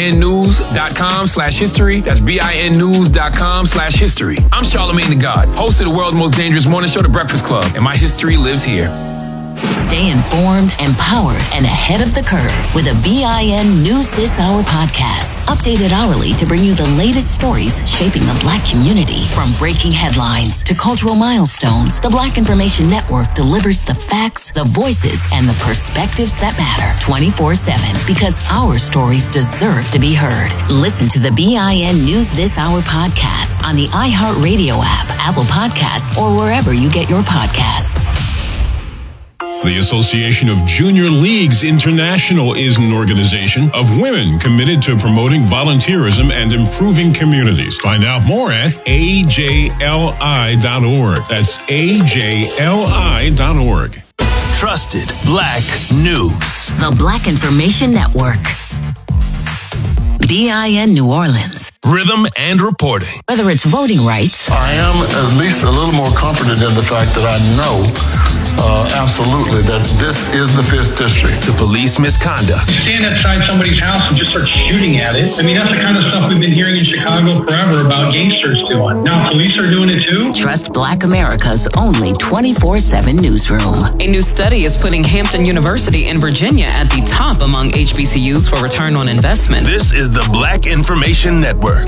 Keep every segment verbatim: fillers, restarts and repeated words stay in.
binnews.com slash history. That's binnews.com slash history. I'm Charlamagne the God, host of the world's most dangerous morning show, The Breakfast Club, and my history lives here. Stay informed, empowered, and ahead of the curve with a B I N News This Hour podcast. Updated hourly to bring you the latest stories shaping the Black community. From breaking headlines to cultural milestones, the Black Information Network delivers the facts, the voices, and the perspectives that matter twenty-four seven because our stories deserve to be heard. Listen to the B I N News This Hour podcast on the iHeartRadio app, Apple Podcasts, or wherever you get your podcasts. The Association of Junior Leagues International is an organization of women committed to promoting volunteerism and improving communities. Find out more at A J L I dot org. That's A J L I dot org. Trusted Black News. The Black Information Network. B I N New Orleans. Rhythm and reporting. Whether it's voting rights. I am at least a little more confident in the fact that I know Uh, absolutely, that this is the fifth district. To police misconduct. Stand outside somebody's house and just start shooting at it. I mean, that's the kind of stuff we've been hearing in Chicago forever about gangsters doing. Now police are doing it too. Trust Black America's only twenty-four seven newsroom. A new study is putting Hampton University in Virginia at the top among H B C Us for return on investment. This is the Black Information Network.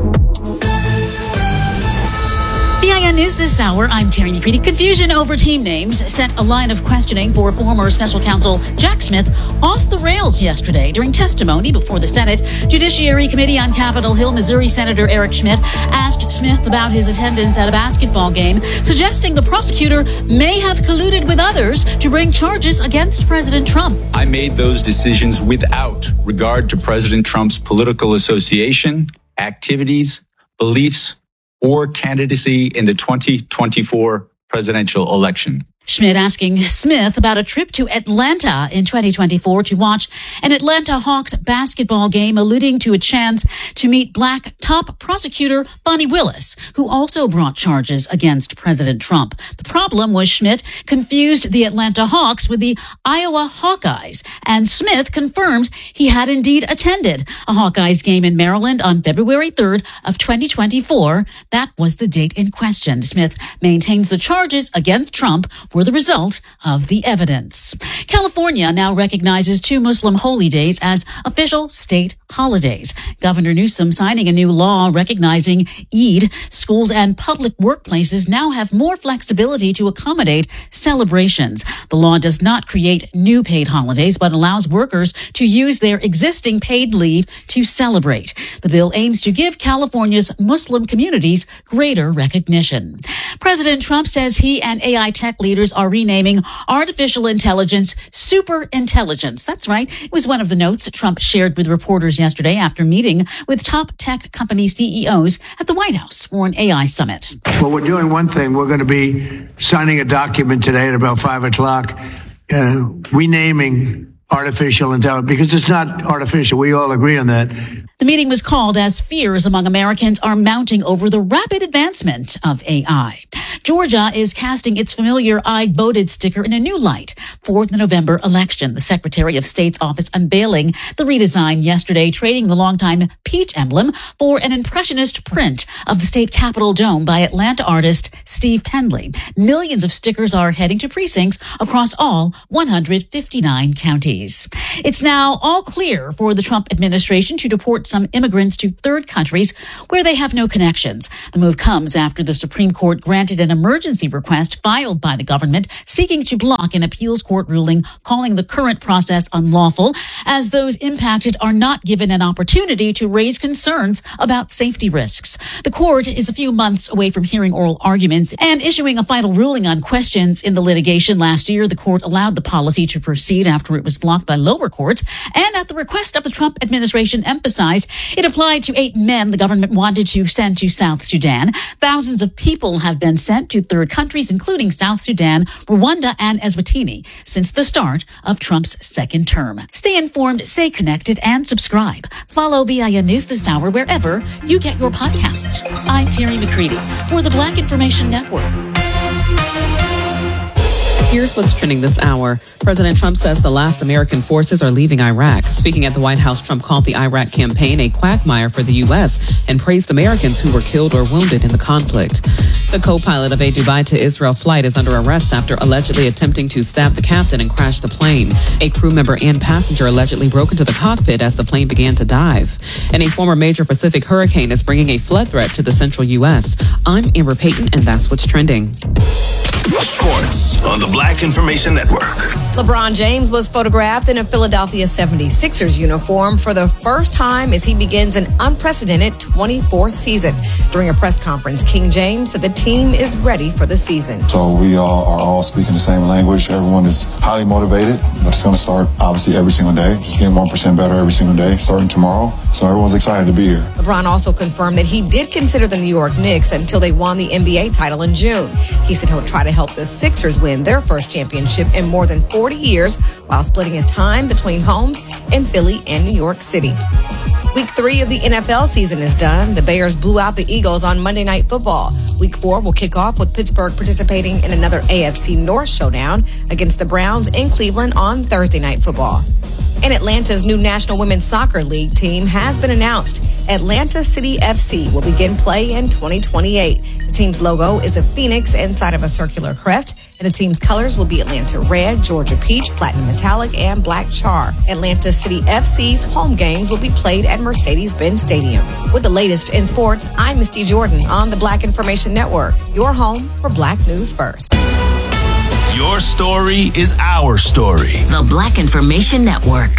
B I N News This Hour, I'm Terry McCready. Confusion over team names sent a line of questioning for former special counsel Jack Smith off the rails yesterday. During testimony before the Senate Judiciary Committee on Capitol Hill, Missouri Senator Eric Schmitt asked Smith about his attendance at a basketball game, suggesting the prosecutor may have colluded with others to bring charges against President Trump. I made those decisions without regard to President Trump's political association, activities, beliefs, or candidacy in the twenty twenty-four presidential election. Schmitt asking Smith about a trip to Atlanta in twenty twenty-four to watch an Atlanta Hawks basketball game, alluding to a chance to meet Black top prosecutor Bonnie Willis, who also brought charges against President Trump. The problem was Schmitt confused the Atlanta Hawks with the Iowa Hawkeyes, and Smith confirmed he had indeed attended a Hawkeyes game in Maryland on February third of twenty twenty-four. That was the date in question. Smith maintains the charges against Trump were the result of the evidence. California now recognizes two Muslim holy days as official state holidays. Governor Newsom signing a new law recognizing Eid. Schools and public workplaces now have more flexibility to accommodate celebrations. The law does not create new paid holidays, but allows workers to use their existing paid leave to celebrate. The bill aims to give California's Muslim communities greater recognition. President Trump says he and A I tech leaders are renaming artificial intelligence super intelligence. That's right. It was one of the notes Trump shared with reporters yesterday after meeting with top tech company C E Os at the White House for an A I summit. Well, we're doing one thing. We're going to be signing a document today at about five o'clock, uh, renaming artificial intelligence, because it's not artificial. We all agree on that. The meeting was called as fears among Americans are mounting over the rapid advancement of A I. Georgia is casting its familiar I voted sticker in a new light for the November election. The Secretary of State's office unveiling the redesign yesterday, trading the longtime peach emblem for an impressionist print of the state Capitol dome by Atlanta artist Steve Pendley. Millions of stickers are heading to precincts across all one hundred fifty-nine counties. It's now all clear for the Trump administration to deport some immigrants to third countries where they have no connections. The move comes after the Supreme Court granted an emergency request filed by the government seeking to block an appeals court ruling calling the current process unlawful, as those impacted are not given an opportunity to raise concerns about safety risks. The court is a few months away from hearing oral arguments and issuing a final ruling on questions in the litigation. Last year, the court allowed the policy to proceed after it was blocked by lower courts, and at the request of the Trump administration emphasized it applied to eight men the government wanted to send to South Sudan. Thousands of people have been sent to third countries, including South Sudan, Rwanda, and Eswatini, since the start of Trump's second term. Stay informed, stay connected, and subscribe. Follow B I N News This Hour wherever you get your podcasts. I'm Terry McCready for the Black Information Network. Here's what's trending this hour. President Trump says the last American forces are leaving Iraq. Speaking at the White House, Trump called the Iraq campaign a quagmire for the U S and praised Americans who were killed or wounded in the conflict. The co-pilot of a Dubai to Israel flight is under arrest after allegedly attempting to stab the captain and crash the plane. A crew member and passenger allegedly broke into the cockpit as the plane began to dive. And a former major Pacific hurricane is bringing a flood threat to the central U S. I'm Amber Payton, and that's what's trending. Sports on the Black Information Network. LeBron James was photographed in a Philadelphia seventy-sixers uniform for the first time as he begins an unprecedented twenty-fourth season. During a press conference, King James said the team is ready for the season. So we all are all speaking the same language. Everyone is highly motivated, but it's going to start obviously every single day. Just getting one percent better every single day, starting tomorrow. So everyone's excited to be here. LeBron also confirmed that he did consider the New York Knicks until they won the N B A title in June. He said he'll try to help the Sixers win their first championship in more than forty years while splitting his time between homes in Philly and New York City. Week three of the N F L season is done. The Bears blew out the Eagles on Monday Night Football. Week four will kick off with Pittsburgh participating in another A F C North showdown against the Browns in Cleveland on Thursday Night Football. And Atlanta's new National Women's Soccer League team has been announced. Atlanta City F C will begin play in twenty twenty-eight. The team's logo is a phoenix inside of a circular crest, and the team's colors will be Atlanta Red, Georgia Peach, Platinum Metallic, and Black Char. Atlanta City F C's home games will be played at Mercedes-Benz Stadium. With the latest in sports, I'm Misty Jordan on the Black Information Network, your home for Black News First. Your story is our story. The Black Information Network.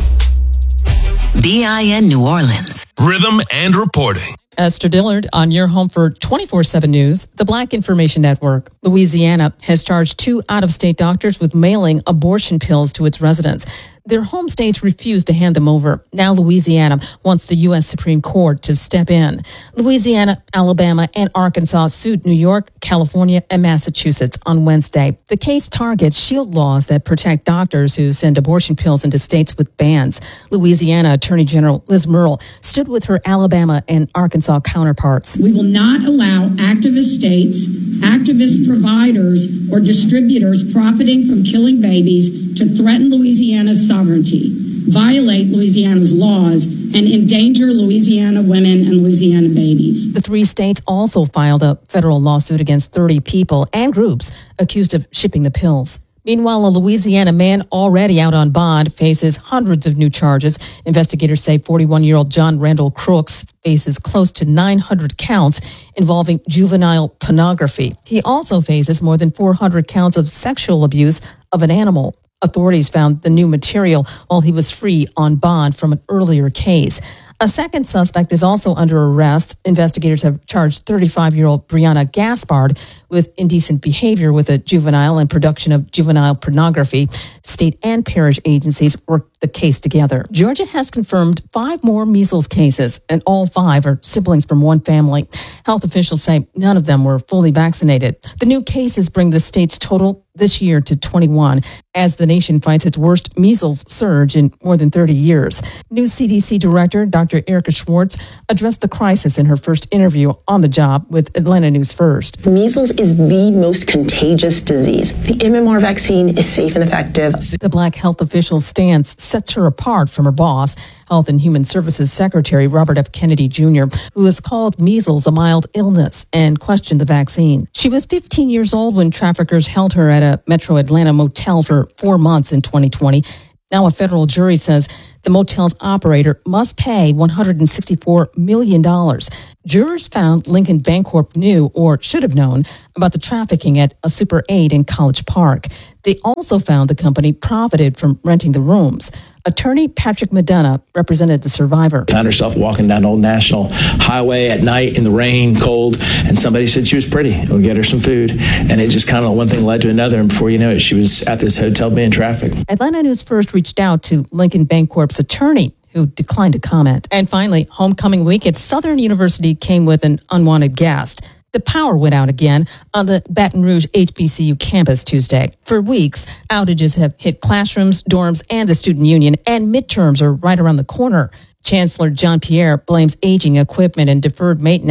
B I N New Orleans. Rhythm and reporting. Esther Dillard on your home for twenty-four seven News, the Black Information Network. Louisiana has charged two out-of-state doctors with mailing abortion pills to its residents. Their home states refused to hand them over. Now Louisiana wants the U S Supreme Court to step in. Louisiana, Alabama, and Arkansas sued New York, California, and Massachusetts on Wednesday. The case targets shield laws that protect doctors who send abortion pills into states with bans. Louisiana Attorney General Liz Murrill stood with her Alabama and Arkansas counterparts. We will not allow activist states, activist providers, or distributors profiting from killing babies to threaten Louisiana's sovereignty, violate Louisiana's laws, and endanger Louisiana women and Louisiana babies. The three states also filed a federal lawsuit against thirty people and groups accused of shipping the pills. Meanwhile, a Louisiana man already out on bond faces hundreds of new charges. Investigators say forty-one-year-old John Randall Crooks faces close to nine hundred counts involving juvenile pornography. He also faces more than four hundred counts of sexual abuse of an animal. Authorities found the new material while he was free on bond from an earlier case. A second suspect is also under arrest. Investigators have charged thirty-five-year-old Brianna Gaspard with indecent behavior with a juvenile and production of juvenile pornography. State and parish agencies worked the case together. Georgia has confirmed five more measles cases, and all five are siblings from one family. Health officials say none of them were fully vaccinated. The new cases bring the state's total this year to twenty-one, as the nation fights its worst measles surge in more than thirty years. New C D C Director Doctor Erica Schwartz addressed the crisis in her first interview on the job with Atlanta News First. Measles is the most contagious disease. The M M R vaccine is safe and effective. The black health official's stance sets her apart from her boss, Health and Human Services Secretary Robert F. Kennedy Junior, who has called measles a mild illness and questioned the vaccine. She was fifteen years old when traffickers held her at a Metro Atlanta motel for four months in twenty twenty. Now a federal jury says the motel's operator must pay one hundred sixty-four million dollars. Jurors found Lincoln Bancorp knew or should have known about the trafficking at a Super eight in College Park. They also found the company profited from renting the rooms. Attorney Patrick Medina represented the survivor. Found herself walking down Old National Highway at night in the rain, cold, and somebody said she was pretty. We'll get her some food. And it just kind of one thing led to another. And before you know it, she was at this hotel being trafficked. Atlanta News First reached out to Lincoln Bancorp's attorney, who declined to comment. And finally, homecoming week at Southern University came with an unwanted guest. The power went out again on the Baton Rouge H B C U campus Tuesday. For weeks, outages have hit classrooms, dorms, and the student union, and midterms are right around the corner. Chancellor John Pierre blames aging equipment and deferred maintenance.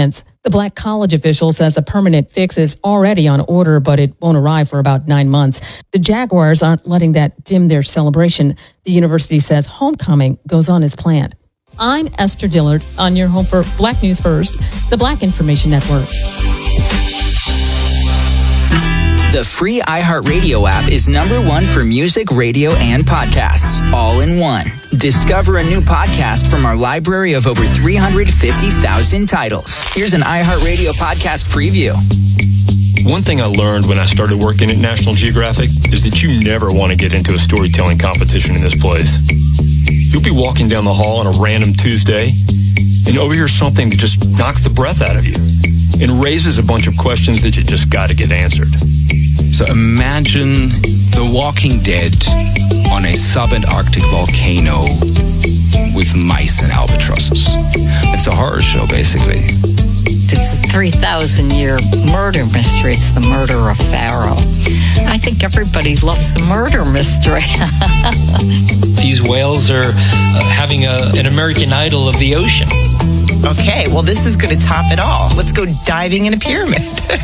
The Black college official says a permanent fix is already on order, but it won't arrive for about nine months. The Jaguars aren't letting that dim their celebration. The university says homecoming goes on as planned. I'm Esther Dillard on your home for Black News First, the Black Information Network. The free iHeartRadio app is number one for music, radio, and podcasts, all in one. Discover a new podcast from our library of over three hundred fifty thousand titles. Here's an iHeartRadio podcast preview. One thing I learned when I started working at National Geographic is that you never want to get into a storytelling competition in this place. You'll be walking down the hall on a random Tuesday and overhear something that just knocks the breath out of you and raises a bunch of questions that you just got to get answered. So imagine The Walking Dead on a subantarctic volcano with mice and albatrosses. It's a horror show, basically. It's a three thousand year murder mystery. It's the murder of Pharaoh. I think everybody loves a murder mystery. These whales are uh, having a, an American Idol of the ocean. Okay, well, this is going to top it all. Let's go diving in a pyramid.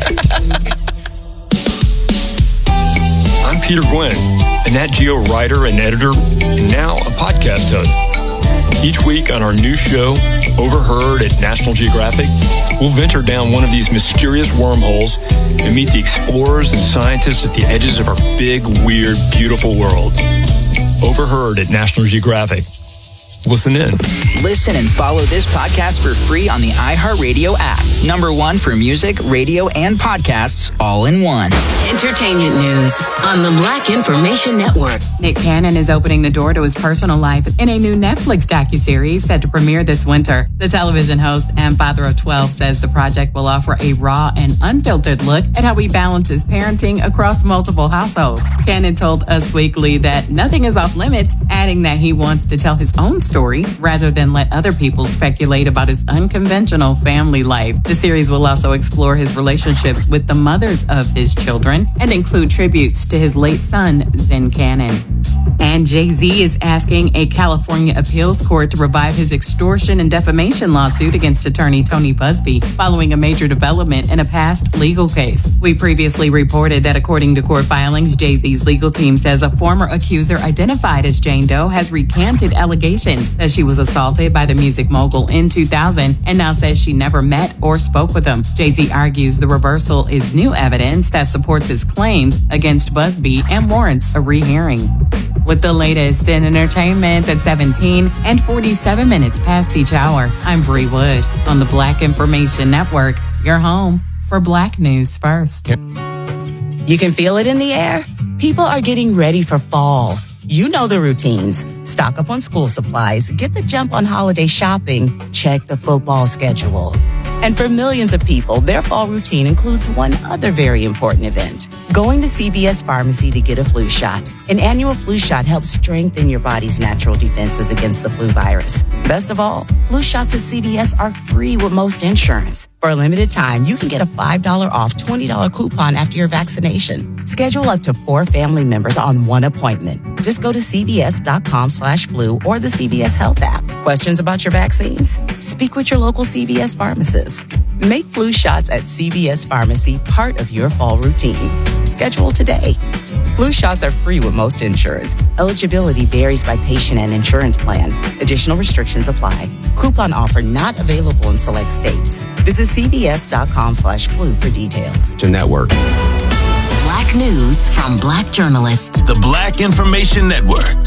I'm Peter Gwynn, a Nat Geo writer and editor, and now a podcast host. Each week on our new show, Overheard at National Geographic, we'll venture down one of these mysterious wormholes and meet the explorers and scientists at the edges of our big, weird, beautiful world. Overheard at National Geographic. Listen in. Listen and follow this podcast for free on the iHeartRadio app. Number one for music, radio, and podcasts, all in one. Entertainment news on the Black Information Network. Nick Cannon is opening the door to his personal life in a new Netflix docuseries set to premiere this winter. The television host and father of twelve says the project will offer a raw and unfiltered look at how he balances parenting across multiple households. Cannon told Us Weekly that nothing is off limits, adding that he wants to tell his own story story rather than let other people speculate about his unconventional family life. The series will also explore his relationships with the mothers of his children and include tributes to his late son, Zen Cannon. And Jay-Z is asking a California appeals court to revive his extortion and defamation lawsuit against attorney Tony Busby following a major development in a past legal case. We previously reported that according to court filings, Jay-Z's legal team says a former accuser identified as Jane Doe has recanted allegations that she was assaulted by the music mogul in two thousand and now says she never met or spoke with him. Jay-Z argues the reversal is new evidence that supports his claims against Busby and warrants a rehearing. With the latest in entertainment at seventeen and forty-seven minutes past each hour, I'm Bree Wood on the Black Information Network, your home for Black News First. You can feel it in the air. People are getting ready for fall. You know the routines. Stock up on school supplies, get the jump on holiday shopping, check the football schedule. And for millions of people, their fall routine includes one other very important event. Going to C V S Pharmacy to get a flu shot. An annual flu shot helps strengthen your body's natural defenses against the flu virus. Best of all, flu shots at C V S are free with most insurance. For a limited time, you can get a five dollars off twenty dollars coupon after your vaccination. Schedule up to four family members on one appointment. Just go to cvs.com slash flu or the C V S Health app. Questions about your vaccines? Speak with your local C V S pharmacist. Make flu shots at C V S Pharmacy part of your fall routine. Schedule today. Flu shots are free with most insurance. Eligibility varies by patient and insurance plan. Additional restrictions apply. Coupon offer not available in select states. Visit cvs.com slash flu for details. The network. Black news from Black journalists. The Black Information Network.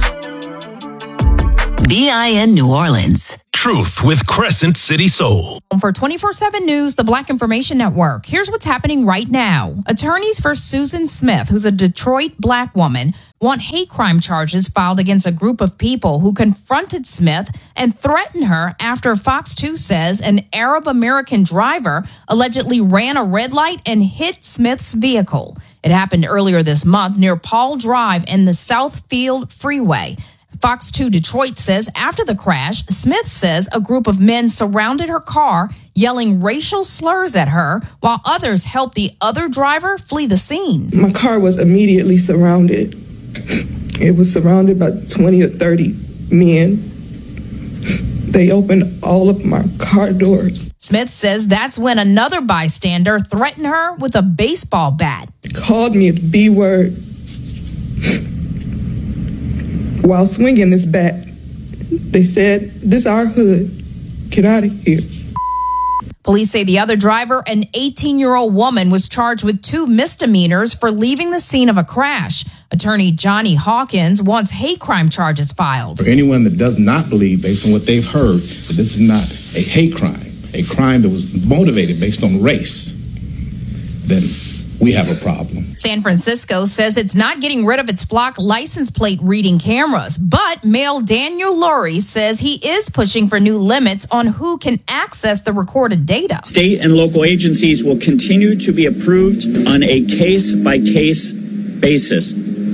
B I N New Orleans. Truth with Crescent City Soul. For twenty-four seven News, the Black Information Network, here's what's happening right now. Attorneys for Susan Smith, who's a Detroit Black woman, want hate crime charges filed against a group of people who confronted Smith and threatened her after Fox two says an Arab American driver allegedly ran a red light and hit Smith's vehicle. It happened earlier this month near Paul Drive in the Southfield Freeway. Fox two Detroit says after the crash, Smith says a group of men surrounded her car, yelling racial slurs at her, while others helped the other driver flee the scene. My car was immediately surrounded. It was surrounded by twenty or thirty men. They opened all of my car doors. Smith says that's when another bystander threatened her with a baseball bat. Called me the B word while swinging this bat. They said, "This our hood. Get out of here." Police say the other driver, an eighteen-year-old woman, was charged with two misdemeanors for leaving the scene of a crash. Attorney Johnny Hawkins wants hate crime charges filed. For anyone that does not believe, based on what they've heard, that this is not a hate crime, a crime that was motivated based on race, then we have a problem. San Francisco says it's not getting rid of its flock license plate reading cameras, but Mayor Daniel Lurie says he is pushing for new limits on who can access the recorded data. State and local agencies will continue to be approved on a case-by-case basis.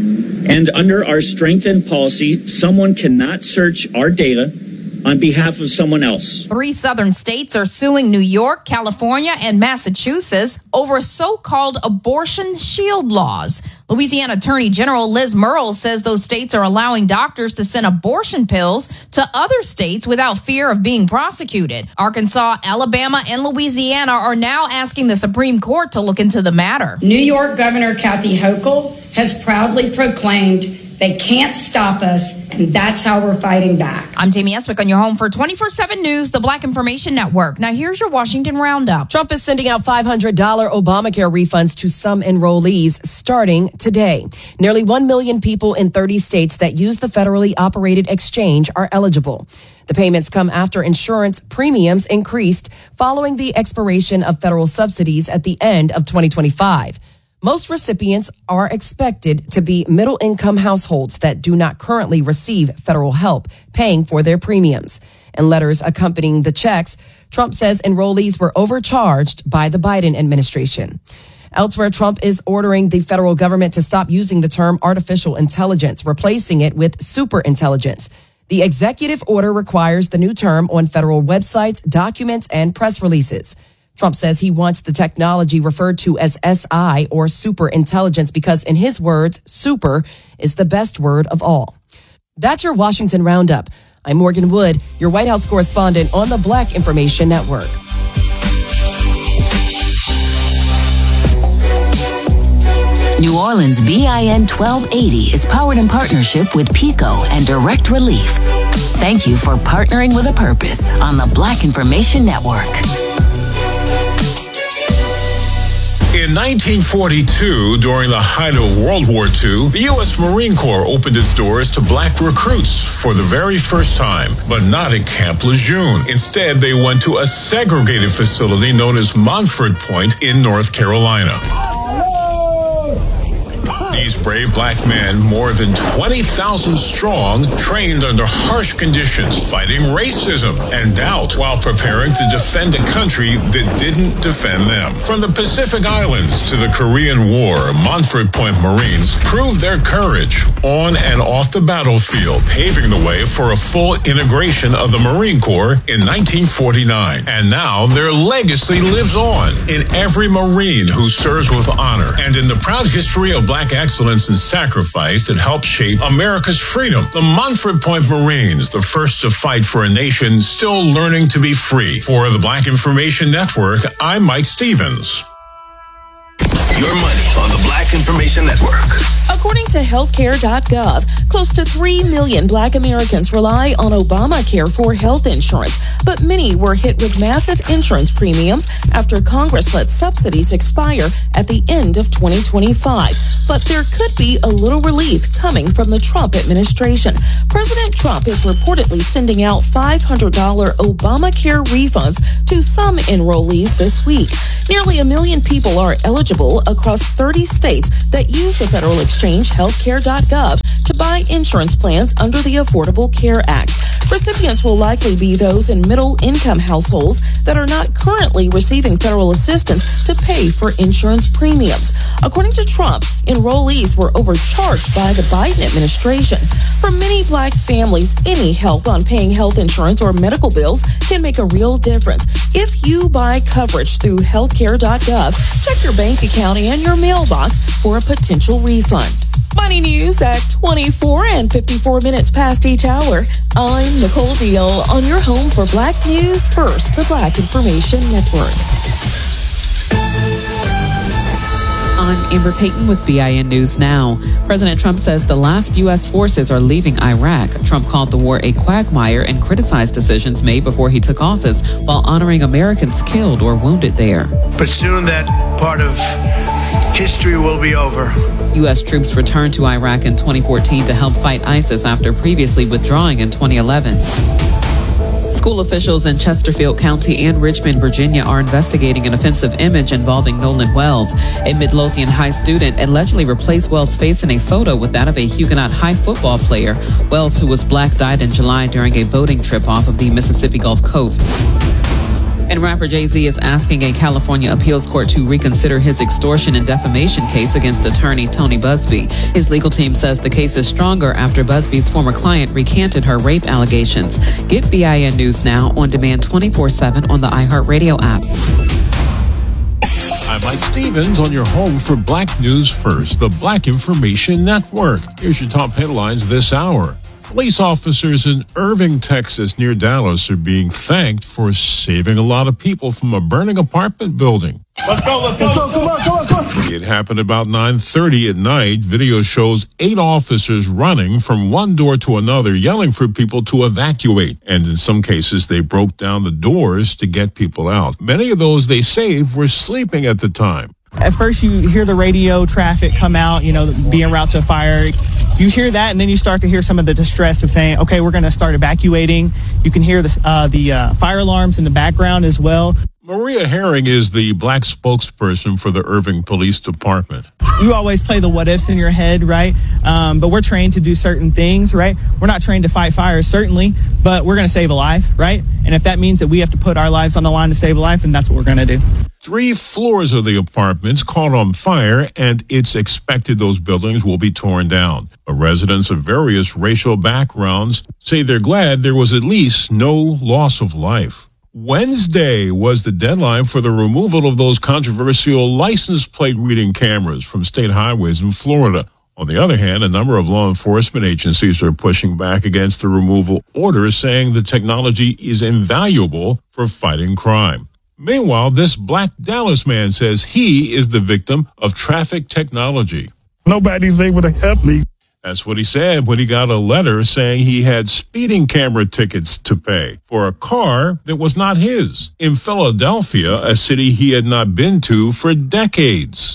And under our strengthened policy, someone cannot search our data on behalf of someone else. Three southern states are suing New York, California, and Massachusetts over so-called abortion shield laws. Louisiana Attorney General Liz Murrill says those states are allowing doctors to send abortion pills to other states without fear of being prosecuted. Arkansas, Alabama, and Louisiana are now asking the Supreme Court to look into the matter. New York Governor Kathy Hochul has proudly proclaimed they can't stop us, and that's how we're fighting back. I'm Tammy Eswick on your home for twenty-four seven News, the Black Information Network. Now here's your Washington Roundup. Trump is sending out five hundred dollars Obamacare refunds to some enrollees starting today. Nearly one million people in thirty states that use the federally operated exchange are eligible. The payments come after insurance premiums increased following the expiration of federal subsidies at the end of twenty twenty-five. Most recipients are expected to be middle-income households that do not currently receive federal help paying for their premiums. In letters accompanying the checks, Trump says enrollees were overcharged by the Biden administration. Elsewhere, Trump is ordering the federal government to stop using the term artificial intelligence, replacing it with superintelligence. The executive order requires the new term on federal websites, documents, and press releases. Trump says he wants the technology referred to as S I or super intelligence because, in his words, super is the best word of all. That's your Washington Roundup. I'm Morgan Wood, your White House correspondent on the Black Information Network. New Orleans B I N twelve eighty is powered in partnership with PECO and Direct Relief. Thank you for partnering with a purpose on the Black Information Network. In nineteen forty-two, during the height of World War Two, the U S Marine Corps opened its doors to black recruits for the very first time, but not at Camp Lejeune. Instead, they went to a segregated facility known as Montford Point in North Carolina. These brave black men, more than twenty thousand strong, trained under harsh conditions, fighting racism and doubt while preparing to defend a country that didn't defend them. From the Pacific Islands to the Korean War, Montford Point Marines proved their courage on and off the battlefield, paving the way for a full integration of the Marine Corps in nineteen forty-nine. And now their legacy lives on in every Marine who serves with honor and in the proud history of black excellence and sacrifice that helped shape America's freedom. The Montford Point Marines, the first to fight for a nation still learning to be free. For the Black Information Network, I'm Mike Stevens. Your money on the Black Information Network. According to healthcare dot gov, close to three million Black Americans rely on Obamacare for health insurance, but many were hit with massive insurance premiums after Congress let subsidies expire at the end of twenty twenty-five. But there could be a little relief coming from the Trump administration. President Trump is reportedly sending out five hundred dollars Obamacare refunds to some enrollees this week. Nearly a million people are eligible across thirty states that use the federal exchange healthcare dot gov to buy insurance plans under the Affordable Care Act. Recipients will likely be those in middle-income households that are not currently receiving federal assistance to pay for insurance premiums. According to Trump, enrollees were overcharged by the Biden administration. For many Black families, any help on paying health insurance or medical bills can make a real difference. If you buy coverage through healthcare dot gov, check your bank account and your mailbox for a potential refund. Money news at twenty-four and fifty-four minutes past each hour. I'm Nicole Deal on your home for Black News First, the Black Information Network. I'm Amber Payton with B I N News Now. President Trump says the last U S forces are leaving Iraq. Trump called the war a quagmire and criticized decisions made before he took office while honoring Americans killed or wounded there. But soon that part of history will be over. U S troops returned to Iraq in twenty fourteen to help fight ISIS after previously withdrawing in twenty eleven. School officials in Chesterfield County and Richmond, Virginia are investigating an offensive image involving Nolan Wells. A Midlothian High student allegedly replaced Wells' face in a photo with that of a Huguenot High football player. Wells, who was black, died in July during a boating trip off of the Mississippi Gulf Coast. And rapper Jay-Z is asking a California appeals court to reconsider his extortion and defamation case against attorney Tony Busby. His legal team says the case is stronger after Busby's former client recanted her rape allegations. Get B I N News Now on demand twenty-four seven on the iHeartRadio app. I'm Mike Stevens on your home for Black News First, the Black Information Network. Here's your top headlines this hour. Police officers in Irving, Texas, near Dallas, are being thanked for saving a lot of people from a burning apartment building. Let's go, let's go. Let's go. Come on, come on, come on. It happened about nine thirty at night. Video shows eight officers running from one door to another, yelling for people to evacuate. And in some cases, they broke down the doors to get people out. Many of those they saved were sleeping at the time. At first, you hear the radio traffic come out, you know, being route to a fire. You hear that, and then you start to hear some of the distress of saying, okay, we're going to start evacuating. You can hear the, uh, the uh, fire alarms in the background as well. Maria Herring is the black spokesperson for the Irving Police Department. You always play the what ifs in your head, right? Um, but we're trained to do certain things, right? We're not trained to fight fires, certainly, but we're going to save a life, right? And if that means that we have to put our lives on the line to save a life, then that's what we're going to do. Three floors of the apartments caught on fire, and it's expected those buildings will be torn down. But residents of various racial backgrounds say they're glad there was at least no loss of life. Wednesday was the deadline for the removal of those controversial license plate reading cameras from state highways in Florida. On the other hand, a number of law enforcement agencies are pushing back against the removal order, saying the technology is invaluable for fighting crime. Meanwhile, this black Dallas man says he is the victim of traffic technology. Nobody's able to help me. That's what he said when he got a letter saying he had speeding camera tickets to pay for a car that was not his in Philadelphia, a city he had not been to for decades.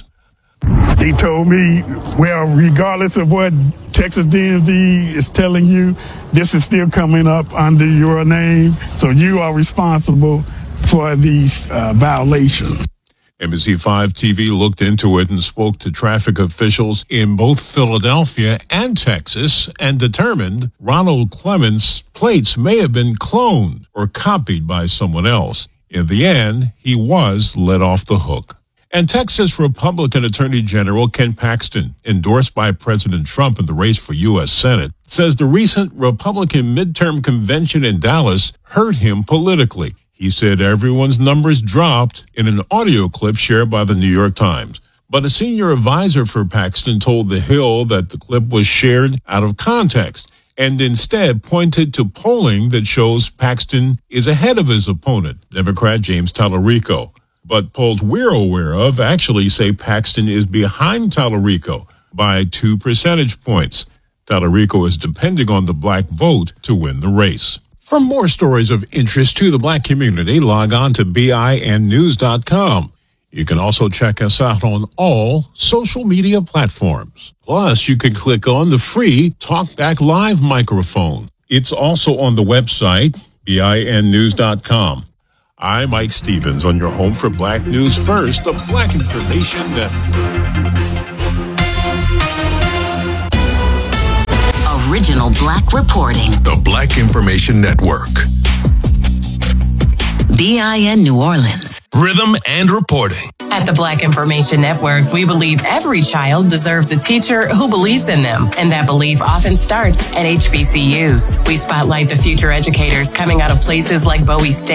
He told me, well, regardless of what Texas D M V is telling you, this is still coming up under your name, so you are responsible for these uh, violations. N B C five T V looked into it and spoke to traffic officials in both Philadelphia and Texas and determined Ronald Clements' plates may have been cloned or copied by someone else. In the end, he was let off the hook. And Texas Republican Attorney General Ken Paxton, endorsed by President Trump in the race for U S Senate, says the recent Republican midterm convention in Dallas hurt him politically. He said everyone's numbers dropped in an audio clip shared by the New York Times. But a senior advisor for Paxton told The Hill that the clip was shared out of context and instead pointed to polling that shows Paxton is ahead of his opponent, Democrat James Tallarico. But polls we're aware of actually say Paxton is behind Tallarico by two percentage points. Tallarico is depending on the black vote to win the race. For more stories of interest to the black community, log on to B I N news dot com. You can also check us out on all social media platforms. Plus, you can click on the free TalkBack Live microphone. It's also on the website, B I N news dot com. I'm Mike Stevens on your home for Black News First, the Black Information Network. Original Black reporting. The Black Information Network. B I N New Orleans. Rhythm and reporting. At the Black Information Network, we believe every child deserves a teacher who believes in them, and that belief often starts at H B C Us. We spotlight the future educators coming out of places like Bowie State,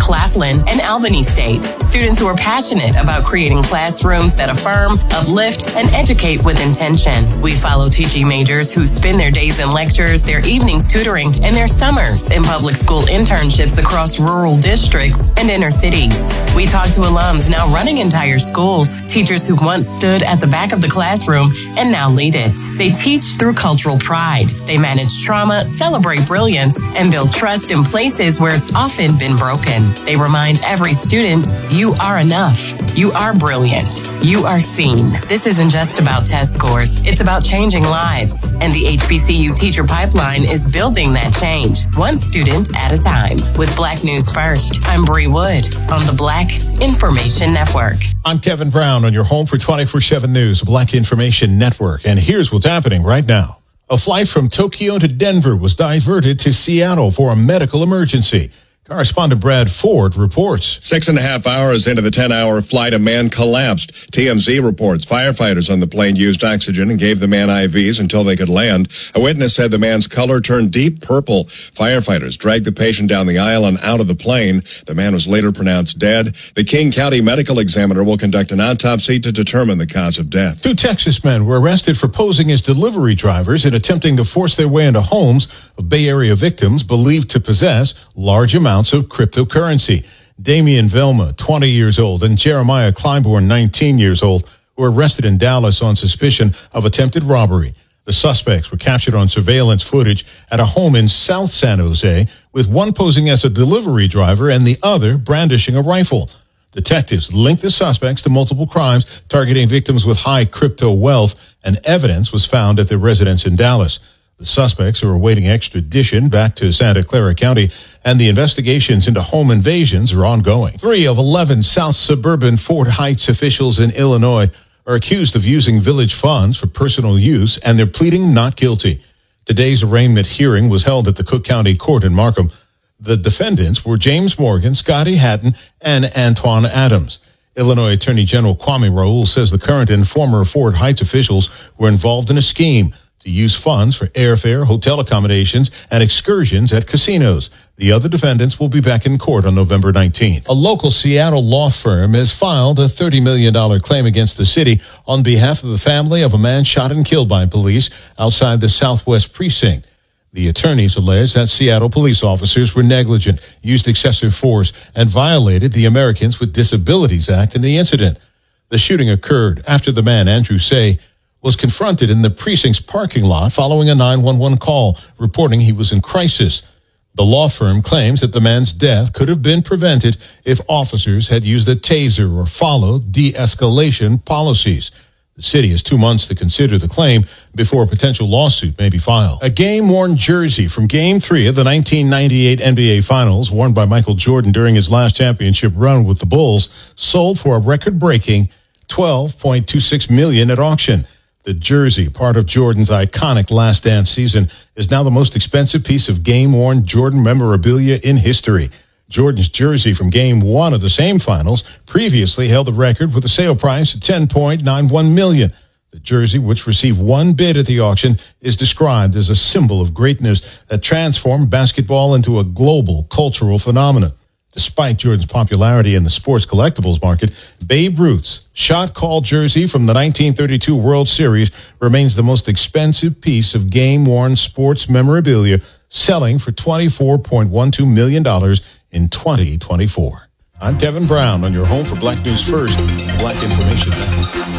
Claflin, and Albany State. Students who are passionate about creating classrooms that affirm, uplift, and educate with intention. We follow teaching majors who spend their days in lectures, their evenings tutoring, and their summers in public school internships across rural districts and inner cities. We talk to alums now running entire schools, teachers who once stood at the back of the classroom and now lead it. They teach through cultural pride. They manage trauma, celebrate brilliance, and build trust in places where it's often been broken. They remind every student, you are enough. You are brilliant. You are seen. This isn't just about test scores. It's about changing lives. And the H B C U Teacher Pipeline is building that change, one student at a time. With Black News First, I'm Bree Wood on the Black Information Network. I'm Kevin Brown on your home for twenty-four seven News, Black Information Network. And here's what's happening right now. A flight from Tokyo to Denver was diverted to Seattle for a medical emergency. Correspondent Brad Ford reports. Six and a half hours into the ten-hour flight, a man collapsed. T M Z reports firefighters on the plane used oxygen and gave the man I Vs until they could land. A witness said the man's color turned deep purple. Firefighters dragged the patient down the aisle and out of the plane. The man was later pronounced dead. The King County Medical Examiner will conduct an autopsy to determine the cause of death. Two Texas men were arrested for posing as delivery drivers and attempting to force their way into homes of Bay Area victims believed to possess large amounts of cryptocurrency. Damian Velma, twenty years old, and Jeremiah Kleinborn, nineteen years old, were arrested in Dallas on suspicion of attempted robbery. The suspects were captured on surveillance footage at a home in South San Jose, with one posing as a delivery driver and the other brandishing a rifle. Detectives linked the suspects to multiple crimes targeting victims with high crypto wealth, and evidence was found at their residence in Dallas. The suspects are awaiting extradition back to Santa Clara County, and the investigations into home invasions are ongoing. Three of eleven South Suburban Fort Heights officials in Illinois are accused of using village funds for personal use, and they're pleading not guilty. Today's arraignment hearing was held at the Cook County Court in Markham. The defendants were James Morgan, Scotty Hatton, and Antoine Adams. Illinois Attorney General Kwame Raoul says the current and former Fort Heights officials were involved in a scheme to use funds for airfare, hotel accommodations, and excursions at casinos. The other defendants will be back in court on November nineteenth. A local Seattle law firm has filed a thirty million dollars claim against the city on behalf of the family of a man shot and killed by police outside the Southwest Precinct. The attorneys allege that Seattle police officers were negligent, used excessive force, and violated the Americans with Disabilities Act in the incident. The shooting occurred after the man, Andrew Say, was confronted in the precinct's parking lot following a nine one one call reporting he was in crisis. The law firm claims that the man's death could have been prevented if officers had used a taser or followed de-escalation policies. The city has two months to consider the claim before a potential lawsuit may be filed. A game-worn jersey from Game three of the nineteen ninety-eight N B A Finals, worn by Michael Jordan during his last championship run with the Bulls, sold for a record-breaking twelve point two six million dollars at auction. The jersey, part of Jordan's iconic Last Dance season, is now the most expensive piece of game-worn Jordan memorabilia in history. Jordan's jersey from Game one of the same finals previously held the record with a sale price of ten point nine one million dollars. The jersey, which received one bid at the auction, is described as a symbol of greatness that transformed basketball into a global cultural phenomenon. Despite Jordan's popularity in the sports collectibles market, Babe Ruth's shot-call jersey from the nineteen thirty-two World Series remains the most expensive piece of game-worn sports memorabilia, selling for twenty-four point one two million dollars in twenty twenty-four. I'm Kevin Brown on your home for Black News First, Black Information Network.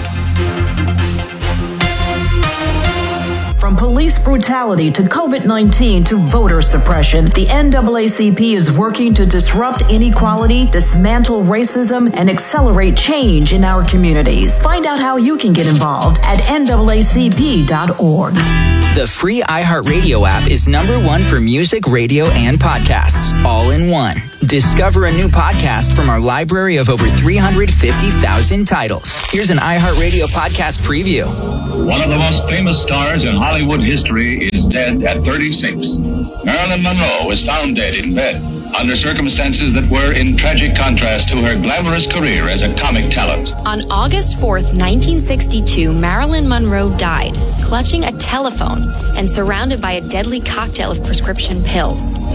From police brutality to COVID nineteen to voter suppression, the N double A C P is working to disrupt inequality, dismantle racism, and accelerate change in our communities. Find out how you can get involved at N double A C P dot org. The free iHeartRadio app is number one for music, radio, and podcasts, all in one. Discover a new podcast from our library of over three hundred fifty thousand titles. Here's an iHeartRadio podcast preview. One of the most famous stars in Hollywood history is dead at thirty-six. Marilyn Monroe was found dead in bed under circumstances that were in tragic contrast to her glamorous career as a comic talent. On August fourth, nineteen sixty-two, Marilyn Monroe died, clutching a telephone and surrounded by a deadly cocktail of prescription pills.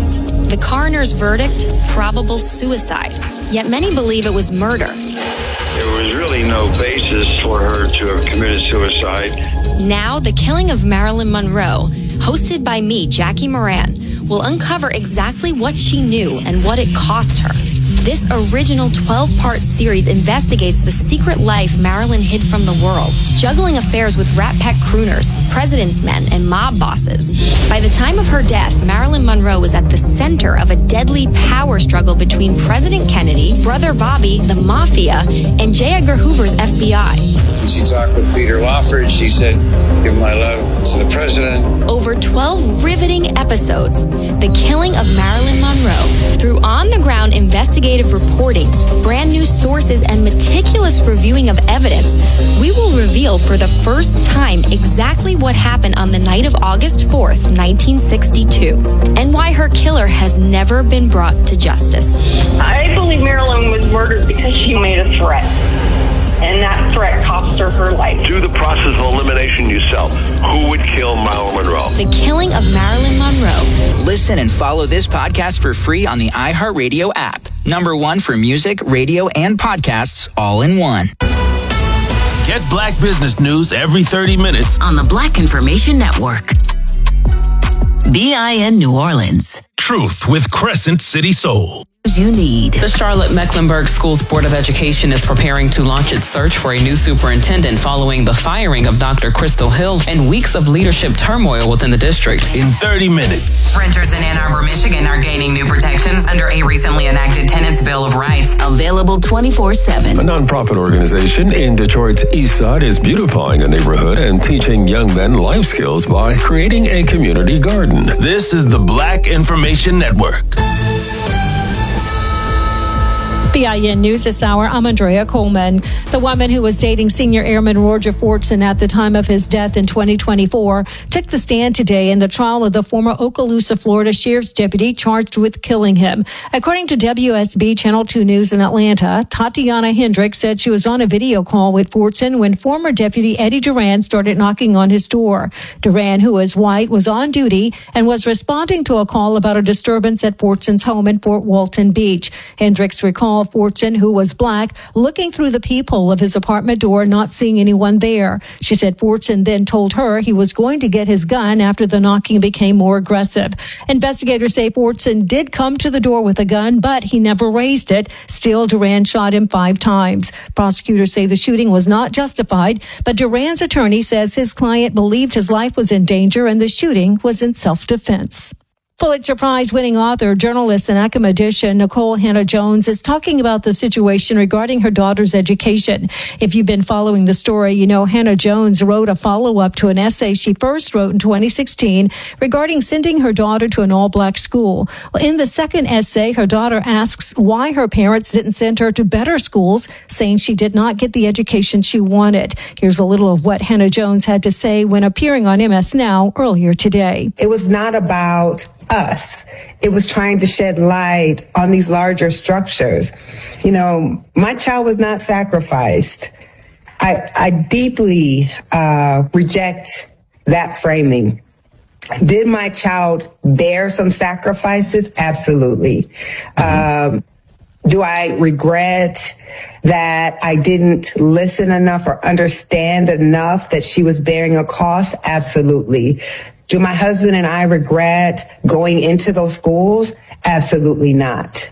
The coroner's verdict, probable suicide. Yet many believe it was murder. There was really no basis for her to have committed suicide. Now, The Killing of Marilyn Monroe, hosted by me, Jackie Moran, will uncover exactly what she knew and what it cost her. This original twelve-part series investigates the secret life Marilyn hid from the world, juggling affairs with Rat Pack crooners, president's men, and mob bosses. By the time of her death, Marilyn Monroe was at the center of a deadly power struggle between President Kennedy, Brother Bobby, the Mafia, and J. Edgar Hoover's F B I. When she talked with Peter Lawford, she said, "Give my love to the president." Over twelve riveting episodes, The Killing of Marilyn Monroe, through on-the-ground investigative reporting, brand new sources, and meticulous reviewing of evidence, we will reveal for the first time exactly what happened on the night of August fourth, nineteen sixty-two, and why her killer has never been brought to justice. I believe Marilyn was murdered because she made a threat. And that threat cost her her life. Do the process of elimination yourself. Who would kill Marilyn Monroe? The Killing of Marilyn Monroe. Listen and follow this podcast for free on the iHeartRadio app. Number one for music, radio, and podcasts all in one. Get Black business news every thirty minutes on the Black Information Network. B I N New Orleans. Truth with Crescent City Soul. You need. The Charlotte-Mecklenburg Schools Board of Education is preparing to launch its search for a new superintendent following the firing of Doctor Crystal Hill and weeks of leadership turmoil within the district. In thirty minutes. Renters in Ann Arbor, Michigan are gaining new protections under a recently enacted Tenants' Bill of Rights. Available twenty-four seven. A nonprofit organization in Detroit's East Side is beautifying a neighborhood and teaching young men life skills by creating a community garden. This is the Black Information Network. B I N News this hour, I'm Andrea Coleman. The woman who was dating Senior Airman Roger Fortson at the time of his death in twenty twenty-four took the stand today in the trial of the former Okaloosa, Florida sheriff's deputy charged with killing him. According to W S B Channel two News in Atlanta, Tatiana Hendricks said she was on a video call with Fortson when former deputy Eddie Duran started knocking on his door. Duran, who is white, was on duty and was responding to a call about a disturbance at Fortson's home in Fort Walton Beach. Hendricks recalled Fortson, who was black, looking through the peephole of his apartment door, not seeing anyone there. She said Fortson then told her he was going to get his gun after the knocking became more aggressive. Investigators say Fortson did come to the door with a gun, but he never raised it. Still, Duran shot him five times. Prosecutors say the shooting was not justified, but Duran's attorney says his client believed his life was in danger and the shooting was in self-defense. Pulitzer Prize-winning author, journalist, and academician Nikole Hannah-Jones is talking about the situation regarding her daughter's education. If you've been following the story, you know Hannah-Jones wrote a follow-up to an essay she first wrote in twenty sixteen regarding sending her daughter to an all-black school. In the second essay, her daughter asks why her parents didn't send her to better schools, saying she did not get the education she wanted. Here's a little of what Hannah-Jones had to say when appearing on M S Now earlier today. It was not about us. It was trying to shed light on these larger structures. You know, my child was not sacrificed. I, I deeply uh, reject that framing. Did my child bear some sacrifices? Absolutely. Mm-hmm. Um, do I regret that I didn't listen enough or understand enough that she was bearing a cost? Absolutely. Do my husband and I regret going into those schools? Absolutely not.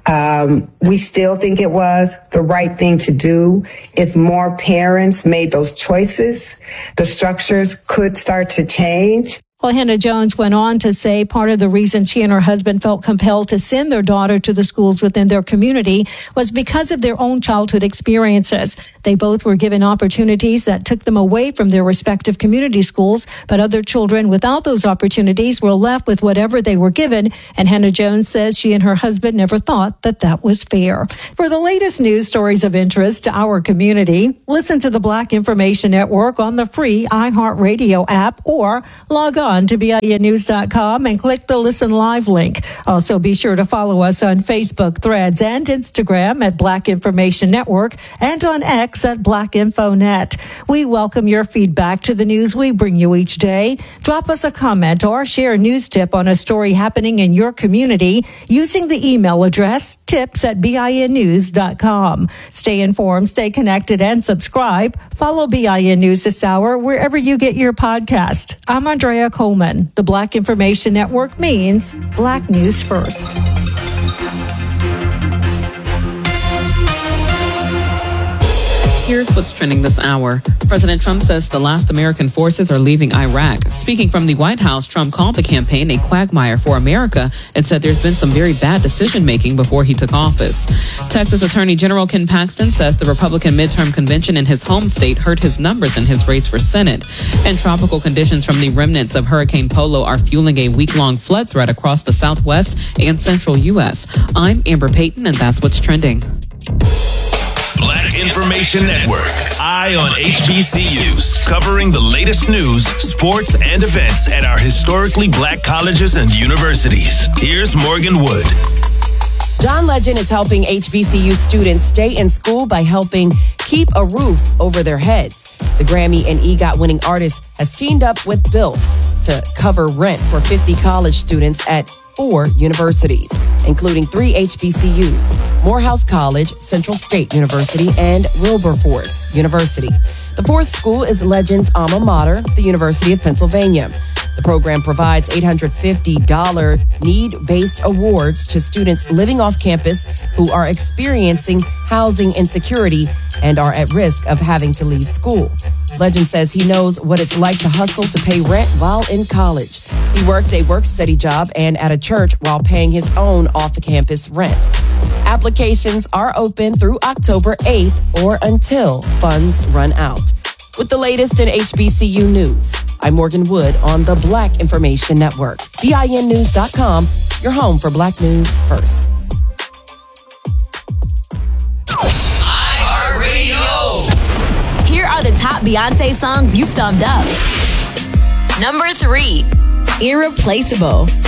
Um, we still think it was the right thing to do. If more parents made those choices, the structures could start to change. Well, Hannah-Jones went on to say part of the reason she and her husband felt compelled to send their daughter to the schools within their community was because of their own childhood experiences. They both were given opportunities that took them away from their respective community schools, but other children without those opportunities were left with whatever they were given, and Hannah-Jones says she and her husband never thought that that was fair. For the latest news stories of interest to our community, listen to the Black Information Network on the free iHeartRadio app or log on on to B I N news dot com and click the Listen Live link. Also, be sure to follow us on Facebook, Threads, and Instagram at Black Information Network and on X at Black Info Net. We welcome your feedback to the news we bring you each day. Drop us a comment or share a news tip on a story happening in your community using the email address tips at B I N news dot com. Stay informed, stay connected, and subscribe. Follow B I N News This Hour wherever you get your podcast. I'm Andrea Coleman. The Black Information Network means Black News First. Here's what's trending this hour. President Trump says the last American forces are leaving Iraq. Speaking from the White House, Trump called the campaign a quagmire for America and said there's been some very bad decision-making before he took office. Texas Attorney General Ken Paxton says the Republican midterm convention in his home state hurt his numbers in his race for Senate. And tropical conditions from the remnants of Hurricane Polo are fueling a week-long flood threat across the southwest and central U S. I'm Amber Payton, and that's what's trending. Black Information Network, Eye on H B C Us, covering the latest news, sports, and events at our historically black colleges and universities. Here's Morgan Wood. John Legend is helping H B C U students stay in school by helping keep a roof over their heads. The Grammy and EGOT winning artist has teamed up with Built to cover rent for fifty college students at four universities, including three H B C Us, Morehouse College, Central State University, and Wilberforce University. The fourth school is Legend's alma mater, the University of Pennsylvania. The program provides eight hundred fifty dollars need-based awards to students living off campus who are experiencing housing insecurity and are at risk of having to leave school. Legend says he knows what it's like to hustle to pay rent while in college. He worked a work-study job and at a church while paying his own off-campus rent. Applications are open through October eighth or until funds run out. With the latest in H B C U news, I'm Morgan Wood on the Black Information Network. B I N news dot com, your home for Black News First. iHeartRadio. Here are the top Beyonce songs you've thumbed up. Number three, Irreplaceable.